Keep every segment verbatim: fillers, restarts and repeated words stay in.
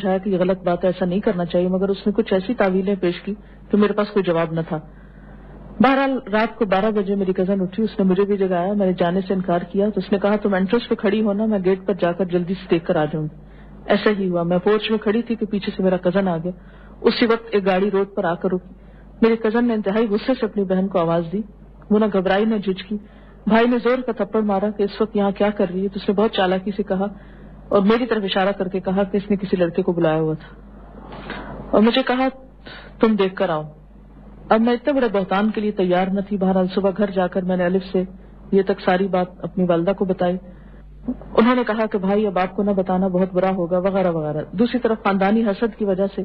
سمجھایا کہ یہ غلط بات ہے، ایسا نہیں کرنا چاہیے، مگر اس نے کچھ ایسی تعویلیں پیش کی کہ میرے پاس کوئی جواب نہ تھا۔ بہرحال رات کو بارہ بجے میری کزن اٹھی، اس نے مجھے بھی جگایا، میں نے جانے سے انکار کیا تو اس نے کہا تم انٹرسٹ پہ کھڑی ہونا، میں گیٹ پر جا کر جلدی سے دیکھ کر آ جاؤں گی۔ ایسا ہی ہوا، میں پورچ میں کھڑی تھی کہ پیچھے سے میرا کزن آ گیا۔ اسی وقت ایک گاڑی روڈ پر آ کر رکی۔ میرے کزن نے انتہائی غصے سے اپنی بہن کو آواز دی، وہ نہ گھبرائی نہ جھجکی۔ بھائی نے زور کا تھپڑ مارا کہ اس وقت یہاں کیا کر رہی ہے، تو اس نے بہت چالاکی سے کہا اور میری طرف اشارہ کر کے کہا کہ اس نے کسی لڑکے کو بلایا ہوا تھا اور مجھے کہا تم دیکھ کر آؤ۔ اب میں اتنے بڑے بہتان کے لیے تیار نہ تھی۔ بہرحال صبح گھر جا کر میں نے الف سے یہ تک ساری بات اپنی والدہ کو بتائی۔ انہوں نے کہا کہ بھائی اب آپ کو نہ بتانا بہت برا ہوگا وغیرہ وغیرہ۔ دوسری طرف خاندانی حسد کی وجہ سے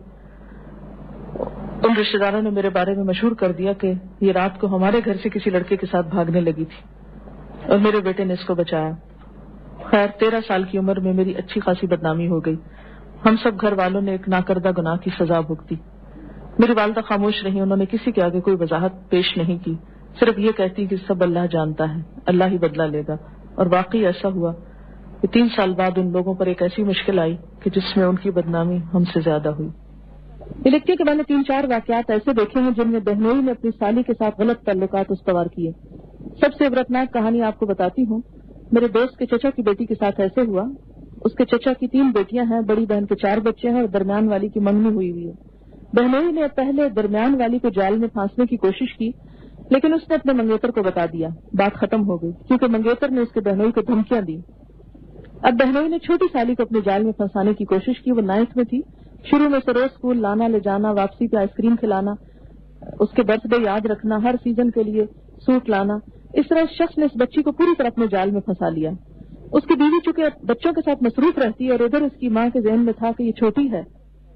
ان رشتہ داروں نے میرے بارے میں مشہور کر دیا کہ یہ رات کو ہمارے گھر سے کسی لڑکے کے ساتھ بھاگنے لگی تھی اور میرے بیٹے نے اس کو بچایا۔ خیر تیرہ سال کی عمر میں میری اچھی خاصی بدنامی ہو گئی۔ ہم سب گھر والوں نے ایک ناکردہ گناہ کی سزا بھگتی۔ میری والدہ خاموش رہی، انہوں نے کسی کے آگے کوئی وضاحت پیش نہیں کی، صرف یہ کہتی کہ سب اللہ جانتا ہے، اللہ ہی بدلہ لے گا۔ اور واقعی ایسا ہوا کہ تین سال بعد ان لوگوں پر ایک ایسی مشکل آئی کہ جس میں ان کی بدنامی ہم سے زیادہ ہوئی۔ یہ لکھتی ہے کہ میں نے تین چار واقعات ایسے دیکھے ہیں جن میں بہنوئی نے اپنی سالی کے ساتھ غلط تعلقات استوار کیے۔ سب سے عبرتناک کہانی آپ کو بتاتی ہوں۔ میرے دوست کے چچا کی بیٹی کے ساتھ ایسے ہوا۔ اس کے چچا کی تین بیٹیاں ہیں، بڑی بہن کے چار بچے ہیں اور درمیان والی کی منگنی ہوئی ہوئی ہے۔ بہنوئی نے پہلے درمیان والی کو جال میں پھانسنے کی کوشش کی، لیکن اس نے اپنے منگیتر کو بتا دیا، بات ختم ہو گئی کیونکہ منگیتر نے اس کے بہنوئی کو دھمکیاں دی۔ اب بہنوئی نے چھوٹی سالی کو اپنے جال میں پھنسانے کی کوشش کی۔ وہ نائنتھ میں تھی۔ شروع میں سے روز اسکول لانا لے جانا، واپسی پہ آئس کریم کھلانا، اس کے برتھ ڈے یاد رکھنا، ہر سیزن کے لیے سوٹ لانا۔ اس طرح اس شخص نے اس بچی کو پوری طرح اپنے جال میں پھنسا لیا۔ اس کی بیوی چونکہ بچوں کے ساتھ مصروف رہتی ہے اور ادھر اس کی ماں کے ذہن میں تھا کہ یہ چھوٹی ہے،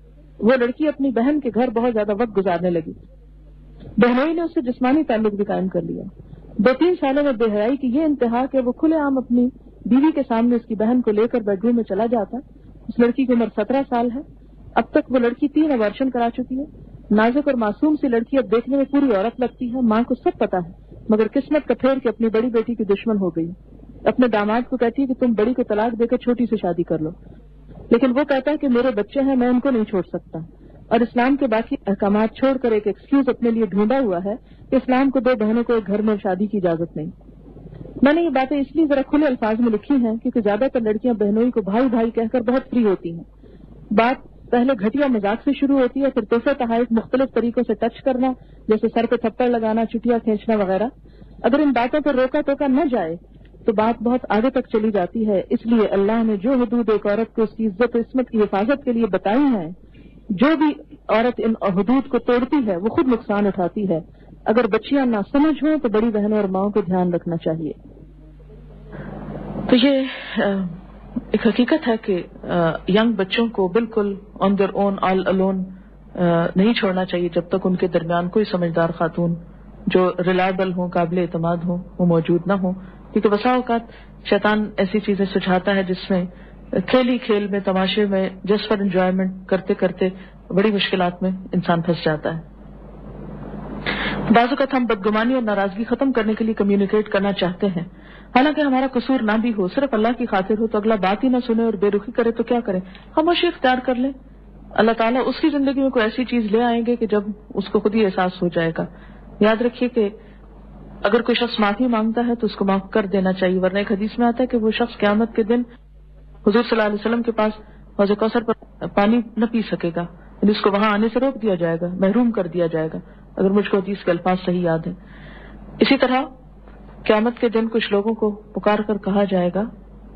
وہ لڑکی اپنی بہن کے گھر بہت زیادہ وقت گزارنے لگی۔ بہنوئی نے اس سے جسمانی تعلق بھی قائم کر لیا۔ دو تین سالوں میں بے حیائی کی یہ انتہا کہ وہ کھلے عام اپنی بیوی کے سامنے اس کی بہن کو لے کر بیڈ روم میں چلا جاتا۔ اس لڑکی کی عمر سترہ سال ہے۔ اب تک وہ لڑکی تین ابارشن کرا چکی ہے۔ نازک اور معصوم سی لڑکی اب دیکھنے میں پوری عورت لگتی ہے۔ ماں کو سب پتا ہے، مگر قسمت کا پھیر کے اپنی بڑی بیٹی کی دشمن ہو گئی۔ اپنے داماد کو کہتی ہے کہ تم بڑی کو طلاق دے کر چھوٹی سے شادی کر لو، لیکن وہ کہتا ہے کہ میرے بچے ہیں، میں ان کو نہیں چھوڑ سکتا۔ اور اسلام کے باقی احکامات چھوڑ کر ایک ایکسکیوز اپنے لیے ڈھونڈا ہوا ہے کہ اسلام کو دو بہنوں کو ایک گھر میں شادی کی اجازت نہیں۔ میں نے یہ باتیں اس لیے ذرا کھلے الفاظ میں لکھی ہیں کیونکہ زیادہ تر لڑکیاں بہنوئی کو بھائی بھائی کہہ کر بہت فری ہوتی ہیں۔ بات پہلے گھٹیا مذاق سے شروع ہوتی ہے، پھر تحفے تحائف مختلف طریقوں سے ٹچ کرنا، جیسے سر پہ تھپڑ لگانا، چٹیاں کھینچنا وغیرہ۔ اگر ان باتوں پر روکا ٹوکا نہ جائے تو بات بہت آگے تک چلی جاتی ہے۔ اس لیے اللہ نے جو حدود ایک عورت کو اس کی عزت و عصمت کی حفاظت کے لیے بتائی ہیں، جو بھی عورت ان حدود کو توڑتی ہے وہ خود نقصان اٹھاتی ہے۔ اگر بچیاں نہ سمجھ ہوں تو بڑی بہنوں اور ماؤں کو دھیان رکھنا چاہیے۔ تو یہ ایک حقیقت ہے کہ ینگ بچوں کو بالکل on their own all alone نہیں چھوڑنا چاہیے جب تک ان کے درمیان کوئی سمجھدار خاتون جو ریلائبل ہوں، قابل اعتماد ہوں، وہ موجود نہ ہوں، کیونکہ بسا اوقات شیطان ایسی چیزیں سجھاتا ہے جس میں کھیلی کھیل میں، تماشے میں، جسٹ فار انجوائمنٹ کرتے کرتے بڑی مشکلات میں انسان پھنس جاتا ہے۔ بعض اوقات ہم بدگمانی اور ناراضگی ختم کرنے کے لیے کمیونیکیٹ کرنا چاہتے ہیں، حالانکہ ہمارا قصور نہ بھی ہو، صرف اللہ کی خاطر ہو، تو اگلا بات ہی نہ سنے اور بے رخی کرے تو کیا کریں؟ خاموشی اختیار کر لیں۔ اللہ تعالیٰ اس کی زندگی میں کوئی ایسی چیز لے آئیں گے کہ جب اس کو خود ہی احساس ہو جائے گا۔ یاد رکھیے کہ اگر کوئی شخص معافی مانگتا ہے تو اس کو معاف کر دینا چاہیے، ورنہ ایک حدیث میں آتا ہے کہ وہ شخص قیامت کے دن حضور صلی اللہ علیہ وسلم کے پاس حوض کوثر پر پانی نہ پی سکے گا، یعنی اس کو وہاں آنے سے روک دیا جائے گا، محروم کر دیا جائے گا، اگر مجھ کو حدیث کے الفاظ صحیح یاد ہیں۔ اسی طرح قیامت کے دن کچھ لوگوں کو پکار کر کہا جائے گا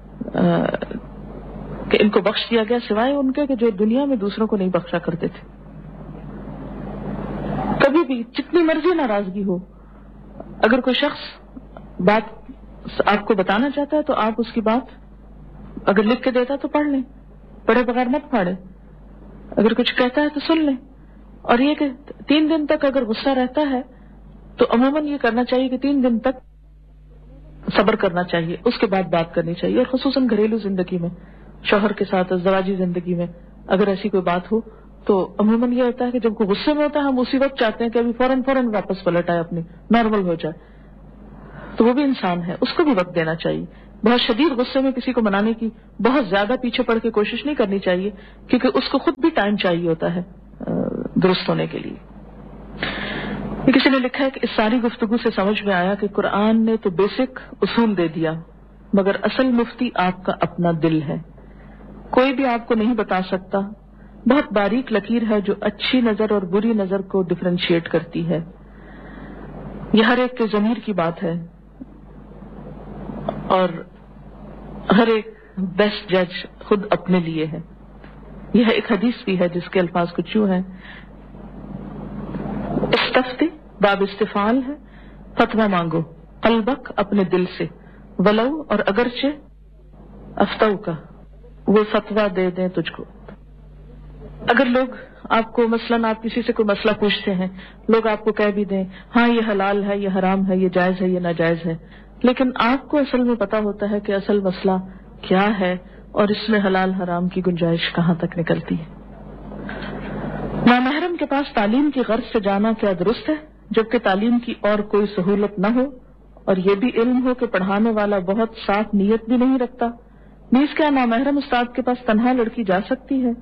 کہ ان کو بخش دیا گیا سوائے ان کے کہ جو دنیا میں دوسروں کو نہیں بخشا کرتے تھے۔ کبھی بھی جتنی مرضی ناراضگی ہو، اگر کوئی شخص بات آپ کو بتانا چاہتا ہے تو آپ اس کی بات اگر لکھ کے دیتا تو پڑھ لیں، پڑھے بغیر مت پھاڑیں۔ اگر کچھ کہتا ہے تو سن لیں۔ اور یہ کہ تین دن تک اگر غصہ رہتا ہے تو عموماً یہ کرنا چاہیے کہ تین دن تک صبر کرنا چاہیے، اس کے بعد بات کرنی چاہیے۔ اور خصوصاً گھریلو زندگی میں، شوہر کے ساتھ ازدواجی زندگی میں اگر ایسی کوئی بات ہو تو عموماً یہ ہوتا ہے کہ جب کوئی غصے میں ہوتا ہے ہم اسی وقت چاہتے ہیں کہ ابھی فوراً فوراً واپس پلٹ آئے، اپنی نارمل ہو جائے، تو وہ بھی انسان ہے، اس کو بھی وقت دینا چاہیے۔ بہت شدید غصے میں کسی کو منانے کی بہت زیادہ پیچھے پڑ کے کوشش نہیں کرنی چاہیے، کیونکہ اس کو خود بھی ٹائم چاہیے ہوتا ہے درست ہونے کے لیے۔ کسی نے لکھا ہے کہ اس ساری گفتگو سے سمجھ میں آیا کہ قرآن نے تو بیسک اصول دے دیا، مگر اصل مفتی آپ کا اپنا دل ہے۔ کوئی بھی آپ کو نہیں بتا سکتا، بہت باریک لکیر ہے جو اچھی نظر اور بری نظر کو ڈفرینشیٹ کرتی ہے۔ یہ ہر ایک کے ضمیر کی بات ہے، اور ہر ایک بیسٹ جج خود اپنے لیے ہے۔ یہ ایک حدیث بھی ہے جس کے الفاظ کچھ یوں ہیں، استفتی باب استفعال ہے، فتویٰ مانگو قلبک اپنے دل سے، ولو اور اگرچہ افتو کا وہ فتویٰ دے دیں تجھ کو۔ اگر لوگ آپ کو مثلاً آپ کسی سے کوئی مسئلہ پوچھتے ہیں، لوگ آپ کو کہہ بھی دیں ہاں یہ حلال ہے، یہ حرام ہے، یہ جائز ہے، یہ ناجائز ہے، لیکن آپ کو اصل میں پتا ہوتا ہے کہ اصل مسئلہ کیا ہے اور اس میں حلال حرام کی گنجائش کہاں تک نکلتی ہے۔ نامحرم کے پاس تعلیم کی غرض سے جانا کیا درست ہے، جبکہ تعلیم کی اور کوئی سہولت نہ ہو اور یہ بھی علم ہو کہ پڑھانے والا بہت صاف نیت بھی نہیں رکھتا؟ نیز کیا نامحرم استاد کے پاس تنہا لڑکی جا سکتی ہے؟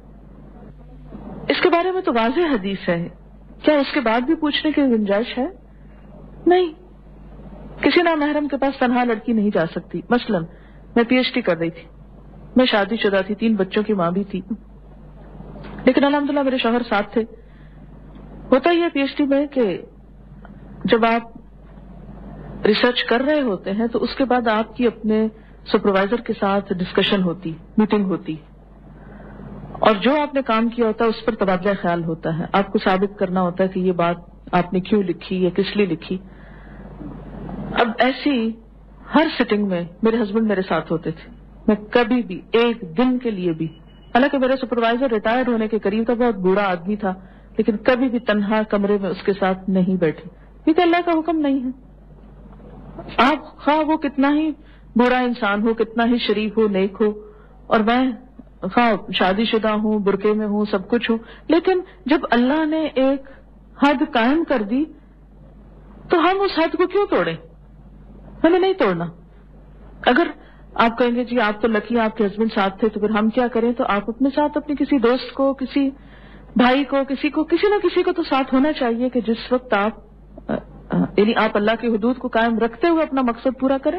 اس کے بارے میں تو واضح حدیث ہے، کیا اس کے بعد بھی پوچھنے کی گنجائش ہے؟ نہیں، کسی نامحرم کے پاس تنہا لڑکی نہیں جا سکتی۔ مثلا میں پی ایچ ڈی کر رہی تھی، میں شادی شدہ تھی، تین بچوں کی ماں بھی تھی، لیکن الحمدللہ میرے شوہر ساتھ تھے۔ ہوتا یہ پی ایچ ڈی میں کہ جب آپ ریسرچ کر رہے ہوتے ہیں تو اس کے بعد آپ کی اپنے سپروائزر کے ساتھ ڈسکشن ہوتی، میٹنگ ہوتی، اور جو آپ نے کام کیا ہوتا ہے اس پر تبادلہ خیال ہوتا ہے۔ آپ کو ثابت کرنا ہوتا ہے کہ یہ بات آپ نے کیوں لکھی یا کس لیے لکھی۔ اب ایسی ہر سٹنگ میں میرے ہسبینڈ میرے ساتھ ہوتے تھے، میں کبھی بھی ایک دن کے لیے بھی، حالانکہ میرا سپروائزر ریٹائر ہونے کے قریب تھا، بہت بوڑھا آدمی تھا، لیکن کبھی بھی تنہا کمرے میں اس کے ساتھ نہیں بیٹھی، کیونکہ اللہ کا حکم نہیں ہے۔ آپ خواہ وہ کتنا ہی بوڑھا انسان ہو، کتنا ہی شریف ہو، نیک ہو، اور میں خواہ شادی شدہ ہوں، برقعے میں ہوں، سب کچھ ہوں، لیکن جب اللہ نے ایک حد قائم کر دی تو ہم اس حد کو کیوں توڑیں؟ ہمیں نہیں توڑنا۔ اگر آپ کہیں گے جی آپ تو لکی آپ کے ہسبینڈ ساتھ تھے، تو پھر ہم کیا کریں؟ تو آپ اپنے ساتھ اپنے کسی دوست کو، کسی بھائی کو، کسی کو کسی نہ کسی کو تو ساتھ ہونا چاہیے کہ جس وقت آپ یعنی آپ اللہ کی حدود کو قائم رکھتے ہوئے اپنا مقصد پورا کریں۔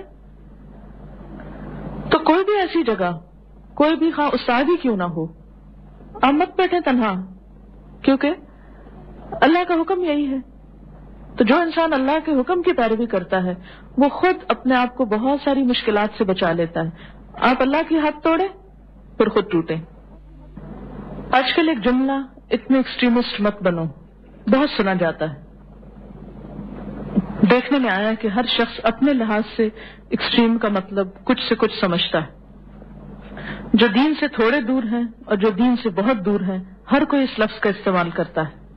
تو کوئی بھی ایسی جگہ، کوئی بھی خواہ استاد ہی کیوں نہ ہو، آپ مت بیٹھیں تنہا، کیونکہ اللہ کا حکم یہی ہے۔ تو جو انسان اللہ کے حکم کی پیروی کرتا ہے وہ خود اپنے آپ کو بہت ساری مشکلات سے بچا لیتا ہے۔ آپ اللہ کی حد توڑیں پھر خود ٹوٹیں۔ آج کل ایک جملہ اتنے ایکسٹریمسٹ مت بنو بہت سنا جاتا ہے۔ دیکھنے میں آیا کہ ہر شخص اپنے لحاظ سے ایکسٹریم کا مطلب کچھ سے کچھ سمجھتا ہے۔ جو دین سے تھوڑے دور ہیں اور جو دین سے بہت دور ہیں، ہر کوئی اس لفظ کا استعمال کرتا ہے۔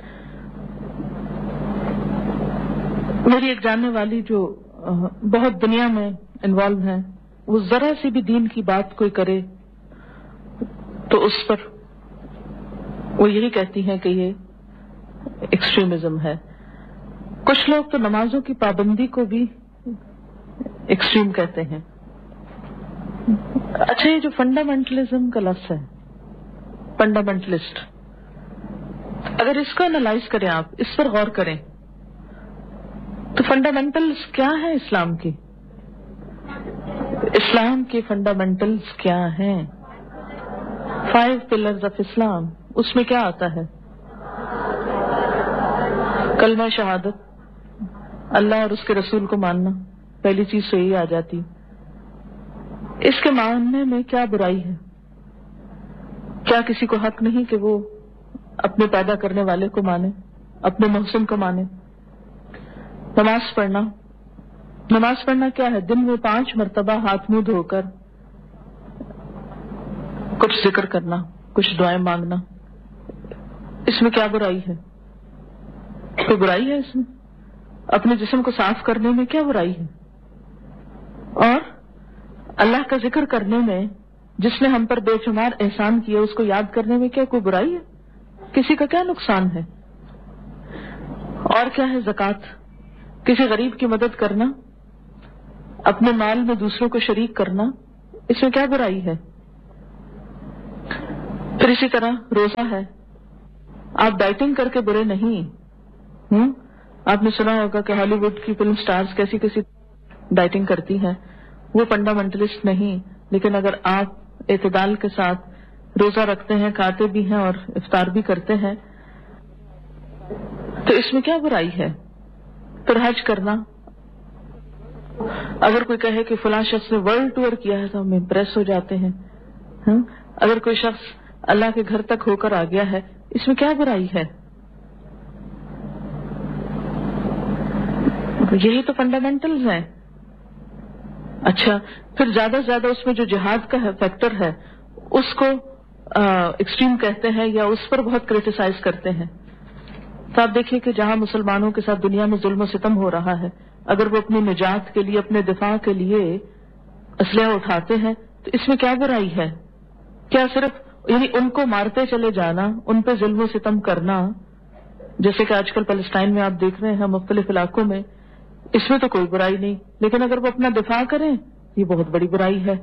میری ایک جاننے والی جو بہت دنیا میں انوالو ہے، وہ ذرا سی بھی دین کی بات کوئی کرے تو اس پر وہ یہی کہتی ہیں کہ یہ ایکسٹریمزم ہے۔ کچھ لوگ تو نمازوں کی پابندی کو بھی ایکسٹریم کہتے ہیں۔ اچھا، یہ جو فنڈامنٹلزم کا لفظ ہے، فنڈامنٹلسٹ، اگر اس کو انالائز کریں، آپ اس پر غور کریں تو فنڈامنٹلز کیا ہے اسلام کی؟ اسلام کے فنڈامنٹلز کیا ہیں؟ فائیو پلرز آف اسلام، اس میں کیا آتا ہے؟ کلمہ شہادت، اللہ اور اس کے رسول کو ماننا، پہلی چیز تو یہی آ جاتی۔ اس کے ماننے میں کیا برائی ہے؟ کیا کسی کو حق نہیں کہ وہ اپنے پیدا کرنے والے کو مانے، اپنے محسن کو مانے؟ نماز پڑھنا، نماز پڑھنا کیا ہے؟ دن میں پانچ مرتبہ ہاتھ منہ دھو کر کچھ ذکر کرنا، کچھ دعائیں مانگنا، اس میں کیا برائی ہے؟ کوئی برائی ہے اس میں؟ اپنے جسم کو صاف کرنے میں کیا برائی ہے؟ اور اللہ کا ذکر کرنے میں، جس نے ہم پر بے شمار احسان کیے اس کو یاد کرنے میں کیا کوئی برائی ہے؟ کسی کا کیا نقصان ہے؟ اور کیا ہے زکوٰۃ، کسی غریب کی مدد کرنا، اپنے مال میں دوسروں کو شریک کرنا، اس میں کیا برائی ہے؟ پھر اسی طرح روزہ ہے، آپ ڈائٹنگ کر کے برے نہیں. ہم آپ نے سنا ہوگا کہ ہالی ووڈ کی فلم سٹارز کیسی کیسی ڈائٹنگ کرتی ہیں، وہ فنڈامنٹلسٹ نہیں. لیکن اگر آپ اعتدال کے ساتھ روزہ رکھتے ہیں، کھاتے بھی ہیں اور افطار بھی کرتے ہیں، تو اس میں کیا برائی ہے؟ پھر حج کرنا، اگر کوئی کہے کہ فلاں شخص نے ورلڈ ٹور کیا ہے تو ہم امپریس ہو جاتے ہیں. ہم اگر کوئی شخص اللہ کے گھر تک ہو کر آ گیا ہے، اس میں کیا برائی ہے؟ یہی تو فنڈامنٹلز ہیں. اچھا، پھر زیادہ سے زیادہ اس میں جو جہاد کا فیکٹر ہے اس کو ایکسٹریم کہتے ہیں یا اس پر بہت کریٹیسائز کرتے ہیں. تو آپ دیکھیے کہ جہاں مسلمانوں کے ساتھ دنیا میں ظلم و ستم ہو رہا ہے، اگر وہ اپنی نجات کے لیے، اپنے دفاع کے لیے اسلحہ اٹھاتے ہیں تو اس میں کیا برائی ہے؟ کیا صرف یعنی ان کو مارتے چلے جانا، ان پہ ظلم و ستم کرنا، جیسے کہ آج کل فلسطین میں آپ دیکھ رہے ہیں مختلف علاقوں میں، اس میں تو کوئی برائی نہیں، لیکن اگر وہ اپنا دفاع کریں یہ بہت بڑی برائی ہے.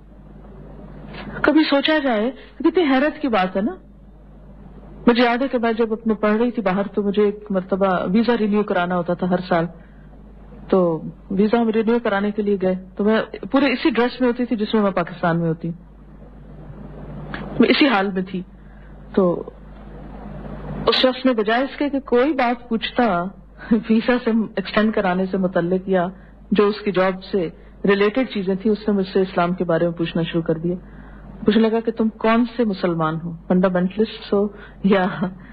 کبھی سوچا جائے کتنی حیرت کی بات ہے نا. مجھے یاد ہے کہ میں جب اپنے پڑھ رہی تھی باہر تو مجھے ایک مرتبہ ویزا رینیو کرانا ہوتا تھا ہر سال. تو ویزا ہم رینیو کرانے کے لیے گئے تو میں پورے اسی ڈریس میں ہوتی تھی جس میں میں پاکستان میں ہوتی، میں اسی حال میں تھی. تو اس شخص نے بجائے اس کے کہ کوئی بات پوچھتا ویزا سے ایکسٹینڈ کرانے سے متعلق یا جو اس کی جاب سے ریلیٹڈ چیزیں تھیں، اس نے مجھ سے اسلام کے بارے میں پوچھنا شروع کر دیا. مجھے لگا کہ تم کون سے مسلمان ہو، فنڈامنٹلسٹ ہو یا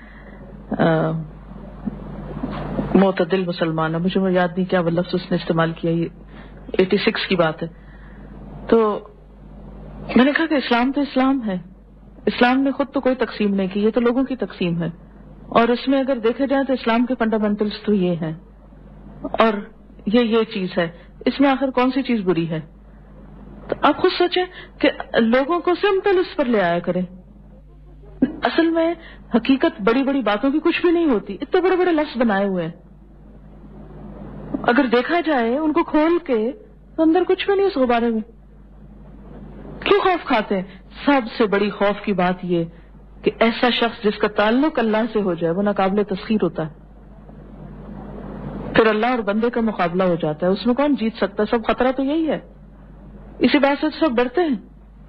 معتدل مسلمان ہو؟ مجھے یاد نہیں کیا وہ لفظ اس نے استعمال کیا، یہ ایٹی سکس کی بات ہے. تو میں نے کہا کہ اسلام تو اسلام ہے، اسلام نے خود تو کوئی تقسیم نہیں کی، یہ تو لوگوں کی تقسیم ہے، اور اس میں اگر دیکھا جائے تو اسلام کے فنڈامنٹلز تو یہ ہیں اور یہ یہ چیز ہے، اس میں آخر کون سی چیز بری ہے؟ تو آپ خود سوچیں کہ لوگوں کو سمپل اس پر لے آیا کریں. اصل میں حقیقت بڑی بڑی باتوں کی کچھ بھی نہیں ہوتی، اتنے بڑے بڑے لفظ بنائے ہوئے ہیں، اگر دیکھا جائے ان کو کھول کے تو اندر کچھ بھی نہیں اس بارے میں. کیوں خوف کھاتے ہیں؟ سب سے بڑی خوف کی بات یہ کہ ایسا شخص جس کا تعلق اللہ سے ہو جائے وہ ناقابل تسخیر ہوتا ہے، پھر اللہ اور بندے کا مقابلہ ہو جاتا ہے، اس میں کون جیت سکتا ہے؟ سب خطرہ تو یہی ہے، اسی بات سے سب ڈرتے ہیں.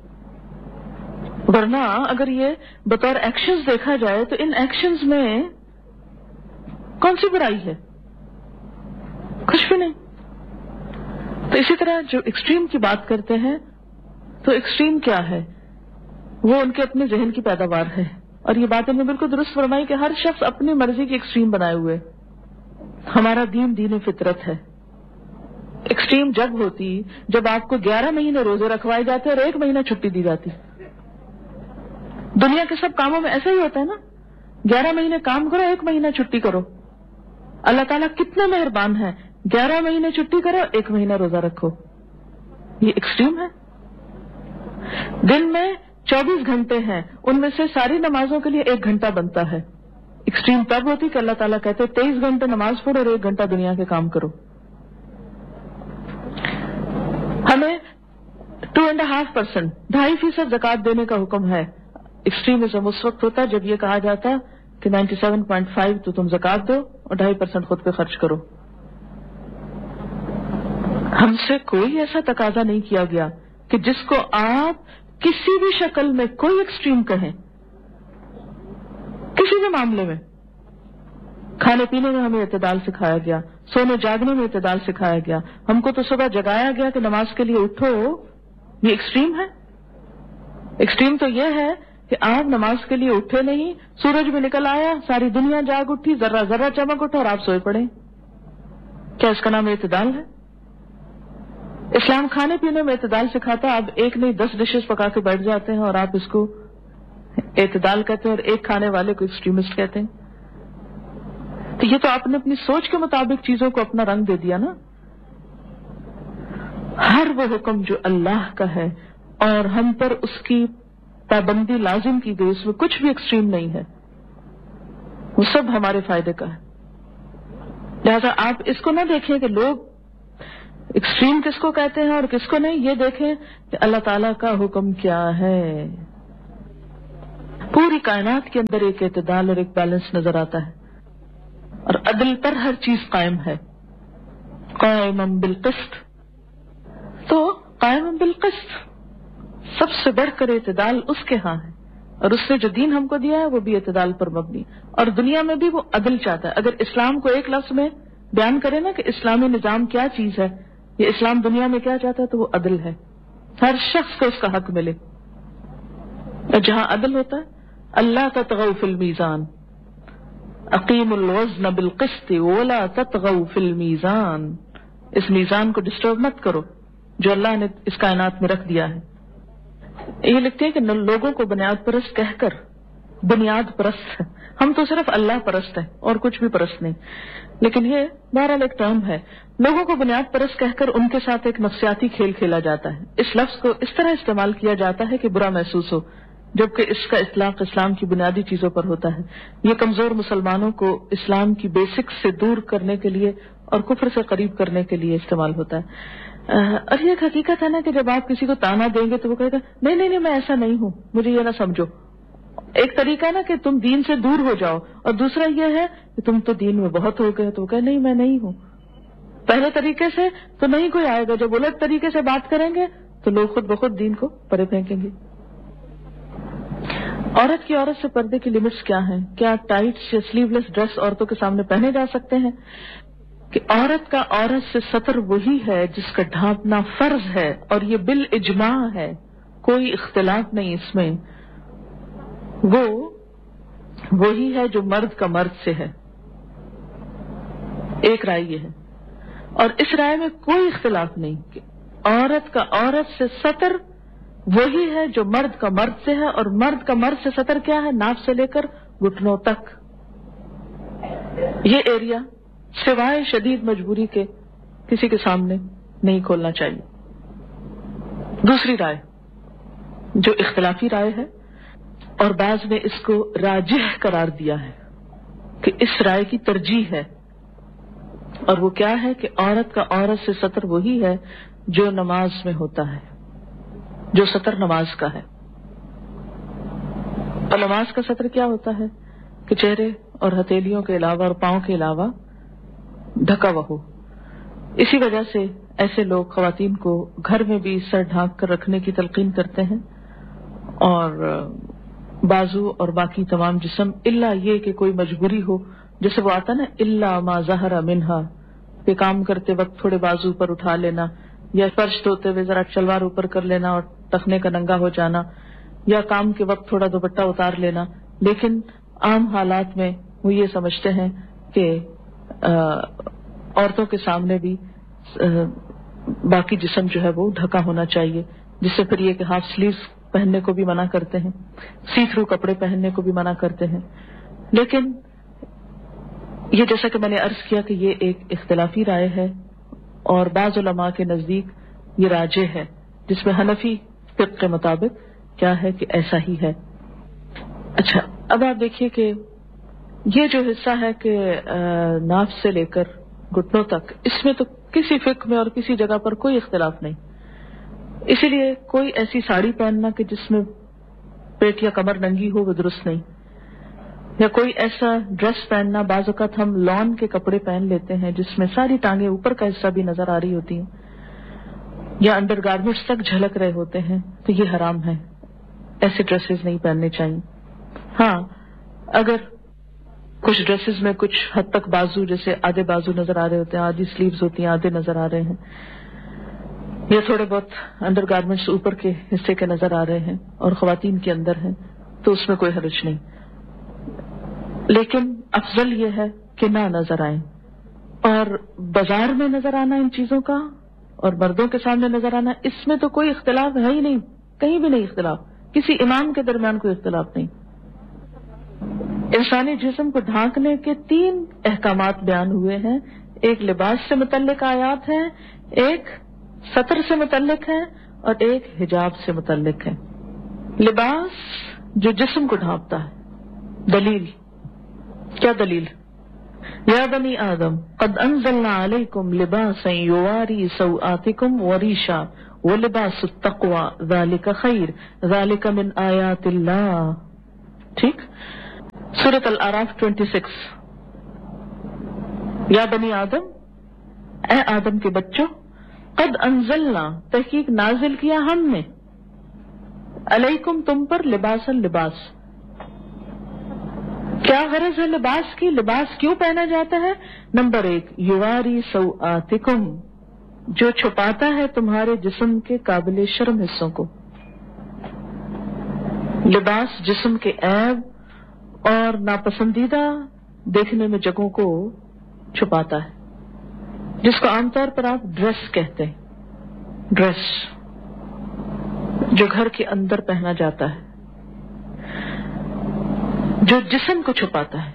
ورنہ اگر یہ بطور ایکشنز دیکھا جائے تو ان ایکشنز میں کون سی برائی ہے؟ کچھ بھی نہیں. تو اسی طرح جو ایکسٹریم کی بات کرتے ہیں تو ایکسٹریم کیا ہے؟ وہ ان کے اپنے ذہن کی پیداوار ہے، اور یہ بات انہوں نے بالکل درست فرمائی کہ ہر شخص اپنی مرضی کی ایکسٹریم بنائے ہوئے. ہمارا دین دین فطرت ہے. ایکسٹریم جب ہوتی جب آپ کو گیارہ مہینے روزے رکھوائے جاتے اور ایک مہینہ چھٹی دی جاتی. دنیا کے سب کاموں میں ایسا ہی ہوتا ہے نا، گیارہ مہینے کام کرو، ایک مہینہ چھٹی کرو. اللہ تعالیٰ کتنے مہربان ہے، گیارہ مہینے چھٹی کرو، ایک مہینہ روزہ رکھو. یہ ایکسٹریم ہے. دن میں چوبیس گھنٹے ہیں، ان میں سے ساری نمازوں کے لیے ایک گھنٹہ بنتا ہے. ایکسٹریم تب ہوتی کہ اللہ تعالیٰ کہتے تیئیس گھنٹے نماز پڑھو اور ایک گھنٹہ دنیا کے کام کرو. ہمیں ٹو اینڈ ہاف پرسینٹ ڈھائی فیصد زکوٰۃ دینے کا حکم ہے. ایکسٹریمزم اس وقت ہوتا ہے جب یہ کہا جاتا کہ نائنٹی سیون پوائنٹ فائیو تو تم زکوٰۃ دو اور ڈھائی پرسینٹ خود پہ خرچ کرو. ہم سے کوئی ایسا تقاضا نہیں کیا گیا کہ جس کو آپ کسی بھی شکل میں کوئی ایکسٹریم کہیں، کسی بھی معاملے میں. کھانے پینے میں ہمیں اعتدال سکھایا گیا، سونے جاگنے میں اعتدال سکھایا گیا. ہم کو تو صبح جگایا گیا کہ نماز کے لیے اٹھو. یہ ایکسٹریم ہے؟ ایکسٹریم تو یہ ہے کہ آپ نماز کے لیے اٹھے نہیں، سورج بھی نکل آیا، ساری دنیا جاگ اٹھی، ذرہ ذرہ چمک اٹھا اور آپ سوئے پڑے. کیا اس کا نام اعتدال ہے؟ اسلام کھانے پینے میں اعتدال سکھاتا. آپ ایک نہیں دس ڈشز پکا کے بیٹھ جاتے ہیں اور آپ اس کو اعتدال کہتے ہیں اور ایک کھانے والے کو ایکسٹریمسٹ کہتے ہیں. تو یہ تو آپ نے اپنی سوچ کے مطابق چیزوں کو اپنا رنگ دے دیا نا. ہر وہ حکم جو اللہ کا ہے اور ہم پر اس کی پابندی لازم کی گئی، اس میں کچھ بھی ایکسٹریم نہیں ہے، وہ سب ہمارے فائدے کا ہے. لہذا آپ اس کو نہ دیکھیں کہ لوگ ایکسٹریم کس کو کہتے ہیں اور کس کو نہیں، یہ دیکھیں کہ اللہ تعالیٰ کا حکم کیا ہے. پوری کائنات کے اندر ایک اعتدال اور ایک بیلنس نظر آتا ہے، اور عدل پر ہر چیز قائم ہے. قائما بالقسط، تو قائما بالقسط سب سے بڑھ کر اعتدال اس کے ہاں ہے، اور اس نے جو دین ہم کو دیا ہے وہ بھی اعتدال پر مبنی، اور دنیا میں بھی وہ عدل چاہتا ہے. اگر اسلام کو ایک لفظ میں بیان کرے نا کہ اسلامی نظام کیا چیز ہے، یہ اسلام دنیا میں کیا چاہتا ہے، تو وہ عدل ہے. ہر شخص کو اس کا حق ملے، اور جہاں عدل ہوتا ہے اللہ تطغوا فی المیزان، اقیموا الوزن بالقسط ولا تطغوا فی المیزان، اس میزان کو ڈسٹرب مت کرو جو اللہ نے اس کائنات میں رکھ دیا ہے. یہ لکھتے ہیں کہ لوگوں کو بنیاد پرست کہہ کر بنیاد پرست ہے، ہم تو صرف اللہ پرست ہیں اور کچھ بھی پرست نہیں، لیکن یہ بہرحال ایک ٹرم ہے. لوگوں کو بنیاد پرست کہہ کر ان کے ساتھ ایک نفسیاتی کھیل کھیلا جاتا ہے. اس لفظ کو اس طرح استعمال کیا جاتا ہے کہ برا محسوس ہو، جبکہ اس کا اطلاق اسلام کی بنیادی چیزوں پر ہوتا ہے. یہ کمزور مسلمانوں کو اسلام کی بیسکس سے دور کرنے کے لیے اور کفر سے قریب کرنے کے لیے استعمال ہوتا ہے. اور یہ ایک حقیقت ہے نا کہ جب آپ کسی کو تانا دیں گے تو وہ کہے گا نہیں نہیں نہیں میں ایسا نہیں ہوں، مجھے یہ نہ سمجھو. ایک طریقہ ہے نا کہ تم دین سے دور ہو جاؤ، اور دوسرا یہ ہے کہ تم تو دین میں بہت ہو گئے، تو وہ کہے نہیں میں نہیں ہوں. پہلے طریقے سے تو نہیں کوئی آئے گا، جب الٹ طریقے سے بات کریں گے تو لوگ خود بخود دین کو پرے پھینکیں گے. عورت کی عورت سے پردے کی لمٹس کیا ہیں؟ کیا ٹائٹس یا سلیو لیس ڈریس عورتوں کے سامنے پہنے جا سکتے ہیں؟ کہ عورت کا عورت سے ستر وہی ہے جس کا ڈھانپنا فرض ہے، اور یہ بالاجماع ہے، کوئی اختلاف نہیں اس میں. وہ وہی ہے جو مرد کا مرد سے ہے. ایک رائے یہ ہے، اور اس رائے میں کوئی اختلاف نہیں کہ عورت کا عورت سے ستر وہی ہے جو مرد کا مرد سے ہے. اور مرد کا مرد سے ستر کیا ہے؟ ناف سے لے کر گھٹنوں تک. یہ ایریا سوائے شدید مجبوری کے کسی کے سامنے نہیں کھولنا چاہیے. دوسری رائے جو اختلافی رائے ہے، اور بعض نے اس کو راجح قرار دیا ہے کہ اس رائے کی ترجیح ہے، اور وہ کیا ہے کہ عورت کا عورت سے ستر وہی ہے جو نماز میں ہوتا ہے، جو ستر نماز کا ہے. اور نماز کا ستر کیا ہوتا ہے کہ چہرے اور ہتھیلیوں کے علاوہ اور پاؤں کے علاوہ ڈھکا ہوا ہو. اسی وجہ سے ایسے لوگ خواتین کو گھر میں بھی سر ڈھانک کر رکھنے کی تلقین کرتے ہیں، اور بازو اور باقی تمام جسم الا یہ کہ کوئی مجبوری ہو، جیسے وہ آتا نا الا ما ظہر منہا، کہ کام کرتے وقت تھوڑے بازو اوپر اٹھا لینا، یا فرش دھوتے ہوئے ذرا شلوار اوپر کر لینا اور ٹخنے کا ننگا ہو جانا، یا کام کے وقت تھوڑا دوپٹہ اتار لینا. لیکن عام حالات میں وہ یہ سمجھتے ہیں کہ عورتوں کے سامنے بھی باقی جسم جو ہے وہ ڈھکا ہونا چاہیے، جس سے پھر یہ کہ ہاف سلیوز پہننے کو بھی منع کرتے ہیں، سی تھرو کپڑے پہننے کو بھی منع کرتے ہیں. لیکن یہ جیسا کہ میں نے عرض کیا کہ یہ ایک اختلافی رائے ہے، اور بعض علماء کے نزدیک یہ راجح ہے، جس میں حنفی فقہ کے مطابق کیا ہے کہ ایسا ہی ہے. اچھا، اب آپ دیکھیے کہ یہ جو حصہ ہے کہ ناف سے لے کر گھٹنوں تک، اس میں تو کسی فقہ میں اور کسی جگہ پر کوئی اختلاف نہیں. اسی لیے کوئی ایسی ساڑی پہننا کہ جس میں پیٹ یا کمر ننگی ہو وہ درست نہیں، یا کوئی ایسا ڈریس پہننا، بعض اوقات ہم لان کے کپڑے پہن لیتے ہیں جس میں ساری ٹانگیں اوپر کا حصہ بھی نظر آ رہی ہوتی ہیں، یا انڈر گارمنٹس تک جھلک رہے ہوتے ہیں، تو یہ حرام ہے، ایسے ڈریسز نہیں پہننے چاہیے. ہاں اگر کچھ ڈریسز میں کچھ حد تک بازو، جیسے آدھے بازو نظر آ رہے ہوتے ہیں، آدھی سلیوز ہوتی ہیں، آدھے نظر آ رہے ہیں، یا تھوڑے بہت انڈر گارمنٹس اوپر کے حصے کے نظر آ رہے ہیں اور خواتین کے اندر ہیں، تو اس میں کوئی حرج نہیں. لیکن افضل یہ ہے کہ نہ نظر آئیں. اور بازار میں نظر آنا ان چیزوں کا اور مردوں کے سامنے نظر آنا، اس میں تو کوئی اختلاف ہے ہی نہیں، کہیں بھی نہیں اختلاف، کسی امام کے درمیان کوئی اختلاف نہیں. انسانی جسم کو ڈھانکنے کے تین احکامات بیان ہوئے ہیں، ایک لباس سے متعلق آیات ہیں، ایک ستر سے متعلق ہے، اور ایک حجاب سے متعلق ہے. لباس جو جسم کو ڈھانپتا ہے، دلیل کیا دلیل؟ या बनी आदम قد انزلنا عليكم لباسا يواري سوآتكم وريشا ولباس التقوى ذلك خير ذلك من آيات الله. ٹھیک. سورۃ الاعراف چھبیس. یا بنی آدم، اے آدم کے بچوں، قد انزلنا تحقیق نازل کیا ہم نے، علیکم تم پر، لباسا لباس. کیا غرض ہے لباس کی؟ لباس کیوں پہنا جاتا ہے؟ نمبر ایک، یواری سوآتکم، جو چھپاتا ہے تمہارے جسم کے قابل شرم حصوں کو. لباس جسم کے عیب اور ناپسندیدہ دیکھنے میں جگہوں کو چھپاتا ہے، جس کو عام طور پر آپ ڈریس کہتے ہیں. ڈریس جو گھر کے اندر پہنا جاتا ہے، جو جسم کو چھپاتا ہے.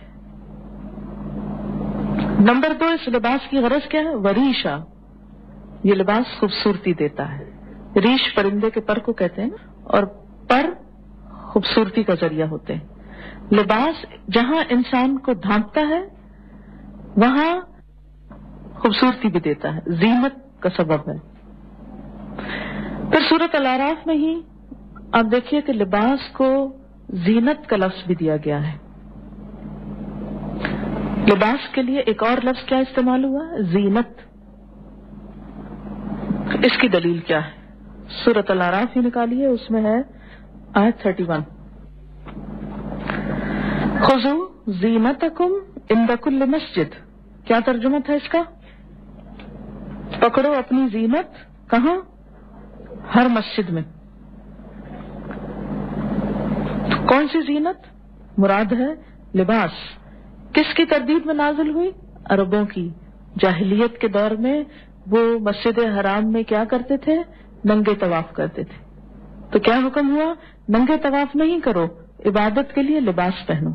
نمبر دو، اس لباس کی غرض کیا ہے؟ وریشا، یہ لباس خوبصورتی دیتا ہے. ریش پرندے کے پر کو کہتے ہیں، اور پر خوبصورتی کا ذریعہ ہوتے ہیں. لباس جہاں انسان کو ڈھانپتا ہے وہاں خوبصورتی بھی دیتا ہے، زینت کا سبب ہے. پھر سورۃ الاعراف میں ہی آپ دیکھیے کہ لباس کو زینت کا لفظ بھی دیا گیا ہے. لباس کے لیے ایک اور لفظ کیا استعمال ہوا؟ زینت. اس کی دلیل کیا ہے؟ سورۃ الاعراف ہی نکالیے، اس میں ہے آیت اکتیس. خذوا زینتکم عند کل مسجد. کیا ترجمہ تھا اس کا؟ پکڑو اپنی زینت، کہاں؟ ہر مسجد میں. کون سی زینت؟ مراد ہے لباس. کس کی تردید میں نازل ہوئی؟ عربوں کی. جاہلیت کے دور میں وہ مسجد حرام میں کیا کرتے تھے؟ ننگے طواف کرتے تھے. تو کیا حکم ہوا؟ ننگے طواف نہیں کرو، عبادت کے لیے لباس پہنو.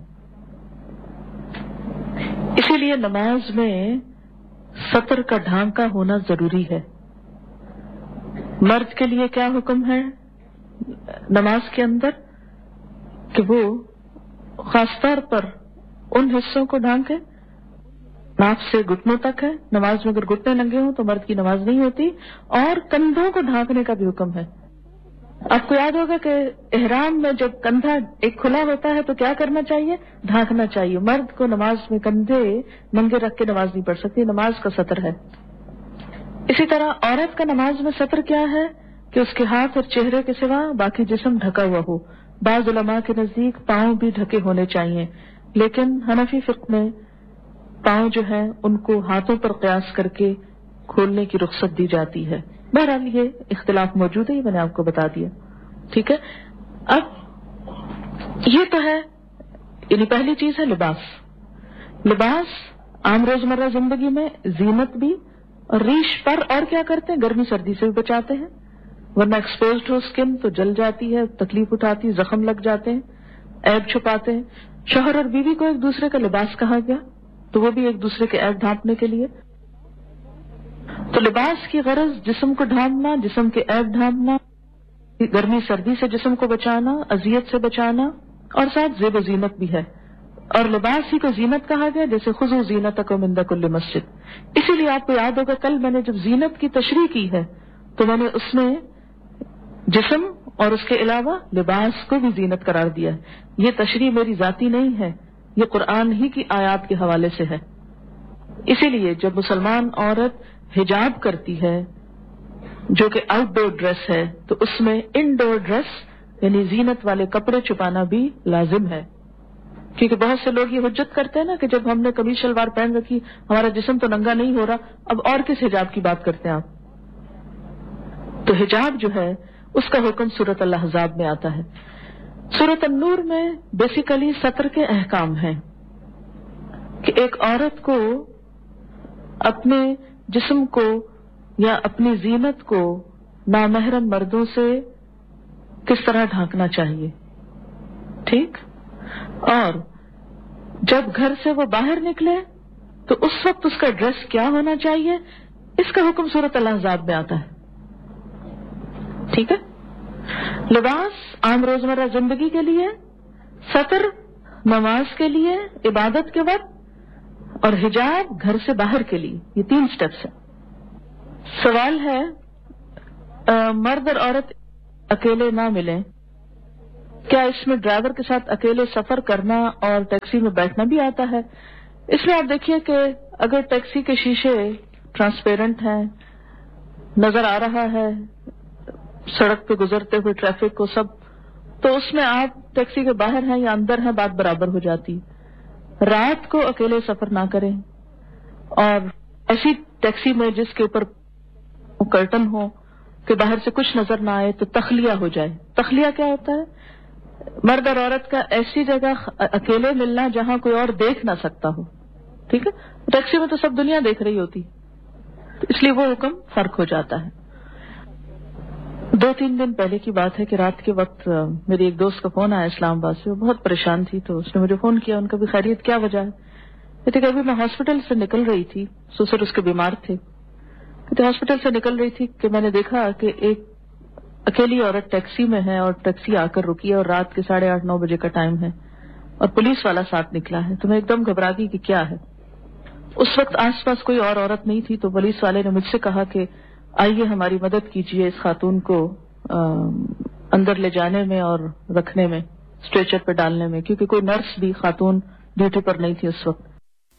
اسی لیے نماز میں سطر کا ڈھانکا ہونا ضروری ہے. مرد کے لیے کیا حکم ہے نماز کے اندر؟ کہ وہ خاص طور پر ان حصوں کو ڈھانکے ناف سے گھٹنوں تک ہے. نماز میں اگر گھٹنے ننگے ہوں تو مرد کی نماز نہیں ہوتی. اور کندھوں کو ڈھانکنے کا بھی حکم ہے. آپ کو یاد ہوگا کہ احرام میں جب کندھا ایک کھلا ہوتا ہے تو کیا کرنا چاہیے؟ ڈھانکنا چاہیے. مرد کو نماز میں کندھے ننگے رکھ کے نماز نہیں پڑھ سکتی، نماز کا سطر ہے. اسی طرح عورت کا نماز میں سطر کیا ہے؟ کہ اس کے ہاتھ اور چہرے کے سوا باقی جسم ڈھکا ہوا ہو. بعض علماء کے نزدیک پاؤں بھی ڈھکے ہونے چاہیے، لیکن حنفی فقہ میں پاؤں جو ہیں ان کو ہاتھوں پر قیاس کر کے کھولنے کی رخصت دی جاتی ہے. بہرحال یہ اختلاف موجود ہے، یہ میں نے آپ کو بتا دیا. ٹھیک ہے. اب یہ تو ہے، یعنی پہلی چیز ہے لباس. لباس عام روزمرہ زندگی میں زینت بھی، اور ریش پر اور کیا کرتے ہیں؟ گرمی سردی سے بھی بچاتے ہیں، ورنہ ایکسپوزڈ ہو اسکن تو جل جاتی ہے، تکلیف اٹھاتی، زخم لگ جاتے ہیں، عیب چھپاتے ہیں. شوہر اور بیوی کو ایک دوسرے کا لباس کہا گیا تو وہ بھی ایک دوسرے کے عیب ڈھانپنے کے لیے. تو لباس کی غرض جسم کو ڈھانپنا، جسم کے عیب ڈھانپنا، گرمی سردی سے جسم کو بچانا، اذیت سے بچانا، اور ساتھ زیب و زینت بھی ہے. اور لباس ہی کو زینت کہا گیا، جیسے خذوا زینتکم عند کل مسجد. اسی لیے آپ کو یاد ہوگا کل میں نے جب زینت کی تشریح کی ہے تو میں نے اس میں جسم اور اس کے علاوہ لباس کو بھی زینت قرار دیا ہے. یہ تشریح میری ذاتی نہیں ہے، یہ قرآن ہی کی آیات کے حوالے سے ہے. اسی لیے جب مسلمان عورت حجاب کرتی ہے جو کہ آؤٹ ڈور ڈریس ہے تو اس میں ان ڈور ڈریس یعنی زینت والے کپڑے چھپانا بھی لازم ہے. کیونکہ بہت سے لوگ یہ حجت کرتے ہیں نا کہ جب ہم نے قمیض شلوار پہن رکھی ہمارا جسم تو ننگا نہیں ہو رہا، اب اور کس حجاب کی بات کرتے ہیں آپ؟ تو حجاب جو ہے اس کا حکم سورۃ الاحزاب میں آتا ہے. سورۃ النور میں بیسیکلی سطر کے احکام ہیں کہ ایک عورت کو اپنے جسم کو یا اپنی زینت کو نامحرم مردوں سے کس طرح ڈھانکنا چاہیے. ٹھیک. اور جب گھر سے وہ باہر نکلے تو اس وقت اس کا ڈریس کیا ہونا چاہیے، اس کا حکم سورۃ الاحزاب میں آتا ہے. ٹھیک ہے. لباس عام روزمرہ زندگی کے لیے، سطر نماز کے لیے عبادت کے وقت، اور حجاب گھر سے باہر کے لیے، یہ تین سٹیپس ہیں. سوال ہے آ, مرد اور عورت اکیلے نہ ملیں، کیا اس میں ڈرائیور کے ساتھ اکیلے سفر کرنا اور ٹیکسی میں بیٹھنا بھی آتا ہے؟ اس میں آپ دیکھیے کہ اگر ٹیکسی کے شیشے ٹرانسپیرنٹ ہیں، نظر آ رہا ہے سڑک پہ گزرتے ہوئے ٹریفک کو سب، تو اس میں آپ ٹیکسی کے باہر ہیں یا اندر ہیں بات برابر ہو جاتی. رات کو اکیلے سفر نہ کریں، اور ایسی ٹیکسی میں جس کے اوپر کرٹن ہو کہ باہر سے کچھ نظر نہ آئے تو تخلیہ ہو جائے. تخلیہ کیا ہوتا ہے؟ مرد اور عورت کا ایسی جگہ اکیلے ملنا جہاں کوئی اور دیکھ نہ سکتا ہو. ٹھیک ہے، ٹیکسی میں تو سب دنیا دیکھ رہی ہوتی، اس لیے وہ حکم فرق ہو جاتا ہے. دو تین دن پہلے کی بات ہے کہ رات کے وقت میری ایک دوست کا فون آیا اسلام آباد سے، وہ بہت پریشان تھی، تو اس نے مجھے فون کیا. ان کا بھی خیریت، کیا وجہ ہے؟ کہتے کہ ابھی میں ہاسپٹل سے نکل رہی تھی، سسر اس کے بیمار تھے. کہتے ہاسپٹل سے نکل رہی تھی کہ میں نے دیکھا کہ ایک اکیلی عورت ٹیکسی میں ہے اور ٹیکسی آ کر رکی ہے اور رات کے ساڑھے آٹھ نو بجے کا ٹائم ہے اور پولیس والا ساتھ نکلا ہے. تو میں ایک دم گھبرا گئی کہ کیا ہے. اس وقت آس پاس کوئی اور عورت نہیں تھی، تو پولیس والے نے مجھ سے کہا کہ آئیے ہماری مدد کیجیے اس خاتون کو اندر لے جانے میں اور رکھنے میں، اسٹریچر پہ ڈالنے میں، کیونکہ کوئی نرس بھی خاتون ڈیوٹی پر نہیں تھی اس وقت.